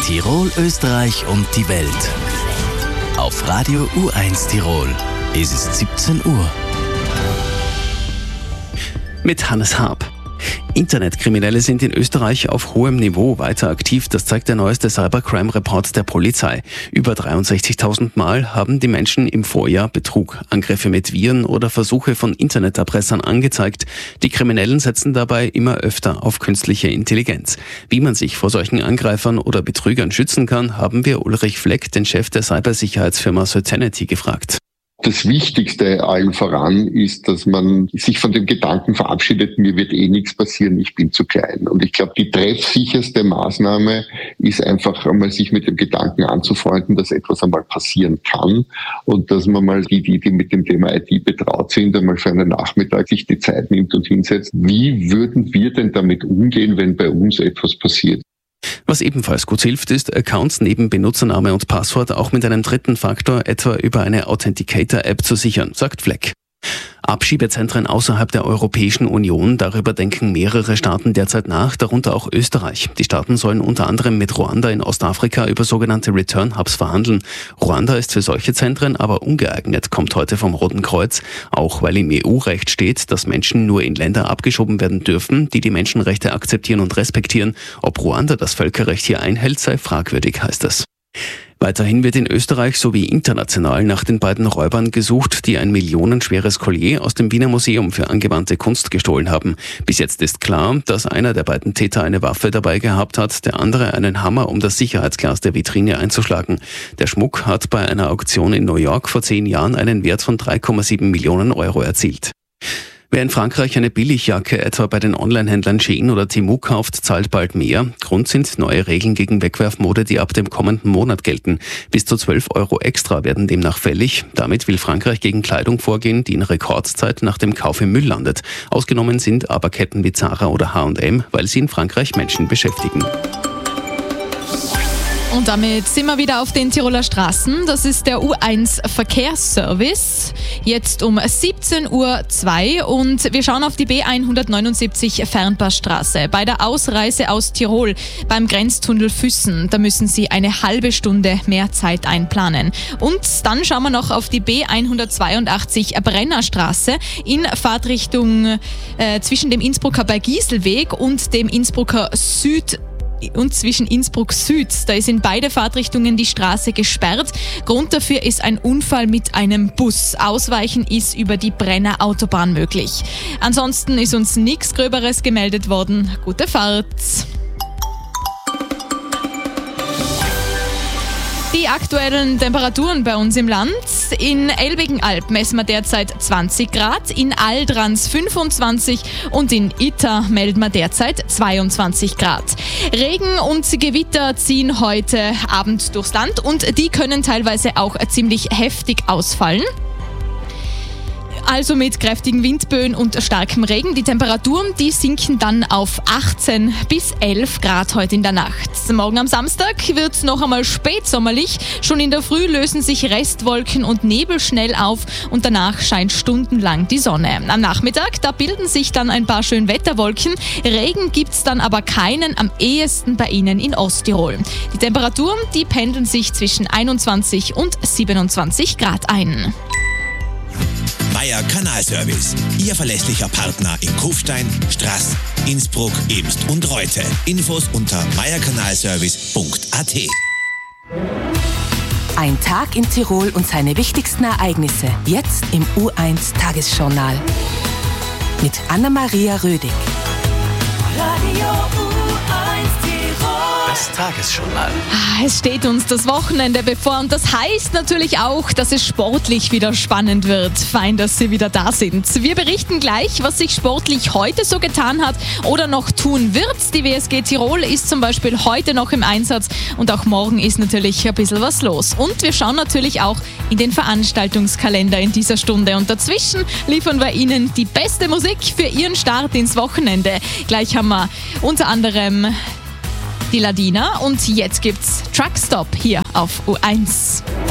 Tirol, Österreich und die Welt. Auf Radio U1 Tirol. Es ist 17 Uhr. Mit Hannes Haab. Internetkriminelle sind in Österreich auf hohem Niveau weiter aktiv. Das zeigt der neueste Cybercrime-Report der Polizei. Über 63.000 Mal haben die Menschen im Vorjahr Betrug, Angriffe mit Viren oder Versuche von Interneterpressern angezeigt. Die Kriminellen setzen dabei immer öfter auf künstliche Intelligenz. Wie man sich vor solchen Angreifern oder Betrügern schützen kann, haben wir Ulrich Fleck, den Chef der Cybersicherheitsfirma Certainty, gefragt. Das Wichtigste allen voran ist, dass man sich von dem Gedanken verabschiedet, mir wird eh nichts passieren, ich bin zu klein. Und ich glaube, die treffsicherste Maßnahme ist einfach einmal sich mit dem Gedanken anzufreunden, dass etwas einmal passieren kann und dass man mal die mit dem Thema IT betraut sind, einmal für einen Nachmittag sich die Zeit nimmt und hinsetzt. Wie würden wir denn damit umgehen, wenn bei uns etwas passiert? Was ebenfalls gut hilft, ist, Accounts neben Benutzername und Passwort auch mit einem dritten Faktor, etwa über eine Authenticator-App, zu sichern, sagt Fleck. Abschiebezentren außerhalb der Europäischen Union, darüber denken mehrere Staaten derzeit nach, darunter auch Österreich. Die Staaten sollen unter anderem mit Ruanda in Ostafrika über sogenannte Return Hubs verhandeln. Ruanda ist für solche Zentren aber ungeeignet, kommt heute vom Roten Kreuz, auch weil im EU-Recht steht, dass Menschen nur in Länder abgeschoben werden dürfen, die die Menschenrechte akzeptieren und respektieren. Ob Ruanda das Völkerrecht hier einhält, sei fragwürdig, heißt es. Weiterhin wird in Österreich sowie international nach den beiden Räubern gesucht, die ein millionenschweres Collier aus dem Wiener Museum für angewandte Kunst gestohlen haben. Bis jetzt ist klar, dass einer der beiden Täter eine Waffe dabei gehabt hat, der andere einen Hammer, um das Sicherheitsglas der Vitrine einzuschlagen. Der Schmuck hat bei einer Auktion in New York vor 10 Jahren einen Wert von 3,7 Millionen Euro erzielt. Wer in Frankreich eine Billigjacke etwa bei den Onlinehändlern Shein oder Temu kauft, zahlt bald mehr. Grund sind neue Regeln gegen Wegwerfmode, die ab dem kommenden Monat gelten. Bis zu 12 Euro extra werden demnach fällig. Damit will Frankreich gegen Kleidung vorgehen, die in Rekordzeit nach dem Kauf im Müll landet. Ausgenommen sind aber Ketten wie Zara oder H&M, weil sie in Frankreich Menschen beschäftigen. Und damit sind wir wieder auf den Tiroler Straßen. Das ist der U1 Verkehrsservice. Jetzt um 17:02 Uhr und wir schauen auf die B179 Fernpassstraße. Bei der Ausreise aus Tirol beim Grenztunnel Füssen, da müssen Sie eine halbe Stunde mehr Zeit einplanen. Und dann schauen wir noch auf die B182 Brennerstraße in Fahrtrichtung zwischen dem Innsbrucker Bergiselweg und dem Innsbrucker Süd. Und zwischen Innsbruck Süd, da ist in beide Fahrtrichtungen die Straße gesperrt. Grund dafür ist ein Unfall mit einem Bus. Ausweichen ist über die Brenner Autobahn möglich. Ansonsten ist uns nichts Gröberes gemeldet worden. Gute Fahrt! Die aktuellen Temperaturen bei uns im Land. In Elbigenalb messen wir derzeit 20 Grad, in Aldrans 25 und in Itta melden wir derzeit 22 Grad. Regen und Gewitter ziehen heute Abend durchs Land und die können teilweise auch ziemlich heftig ausfallen. Also mit kräftigen Windböen und starkem Regen. Die Temperaturen, die sinken dann auf 18 bis 11 Grad heute in der Nacht. Morgen am Samstag wird es noch einmal spätsommerlich. Schon in der Früh lösen sich Restwolken und Nebel schnell auf und danach scheint stundenlang die Sonne. Am Nachmittag, da bilden sich dann ein paar Schönwetterwolken. Regen gibt's dann aber keinen, am ehesten bei Ihnen in Osttirol. Die Temperaturen, die pendeln sich zwischen 21 und 27 Grad ein. Meier Kanalservice, Ihr verlässlicher Partner in Kufstein, Straß, Innsbruck, Emst und Reute. Infos unter meierkanalservice.at. Ein Tag in Tirol und seine wichtigsten Ereignisse. Jetzt im U1 Tagesjournal. Mit Anna-Maria Rödig. Radio U1 Tirol. Das Tagesjournal. Es steht uns das Wochenende bevor und das heißt natürlich auch, dass es sportlich wieder spannend wird. Fein, dass Sie wieder da sind. Wir berichten gleich, was sich sportlich heute so getan hat oder noch tun wird. Die WSG Tirol ist zum Beispiel heute noch im Einsatz und auch morgen ist natürlich ein bisschen was los. Und wir schauen natürlich auch in den Veranstaltungskalender in dieser Stunde. Und dazwischen liefern wir Ihnen die beste Musik für Ihren Start ins Wochenende. Gleich haben wir unter anderem die Ladina und jetzt gibt's Truckstop hier auf U1.